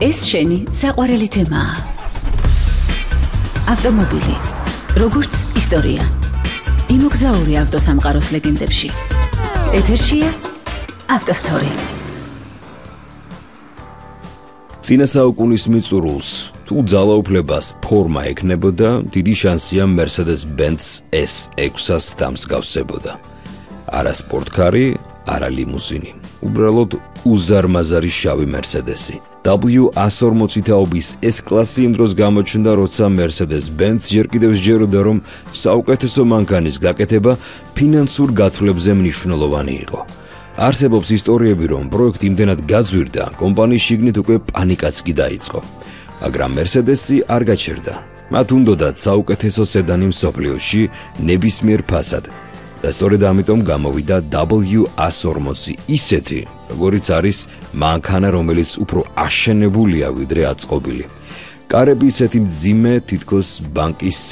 ეს შენი საყვარელი თემაა. ავტომობილი, როგორც ისტორია. იმოგზაური ავტოსამყაროს ლეგენდებში. ეთერშია ავტოსტორი. წინა საუკუნის მიწურულს თუ ძალაუფლებას ფორმა ექნებოდა, დიდი შანსია Mercedes-Benz S6-ას დამსგავსებოდა. არა სპორტკარი, არა ლიმუზინი. უბრალოდ უზარმაზარი შავი Mercedes-ი. W140 თაობის S-კლასი იმ დროს გამოჩნდა, როცა Mercedes-Benz ჯერ კიდევ სჯეროდა, რომ საუკეთესო მანქანის გაკეთება ფინანსურ გათვლებზე მნიშვნელოვანი იყო. არსებობს ისტორიები, რომ პროექტი იმდენად გაძვირდა, კომპანიის შიგნით უკვე პანიკაც კი დაიწყო. მაგრამ Mercedes-ი არ გაჩერდა. მათ უნდოდათ საუკეთესო სედანი მსოფლიოში ნებისმიერ ფასად. და სწორედ ამიტომ გამოვიდა W140 ისეთი, როგორიც არის მანქანა, რომელიც უფრო აშენებულია ვიდრე აწყობილი. კარები ისეთი მძიმე, თითქოს ბანკის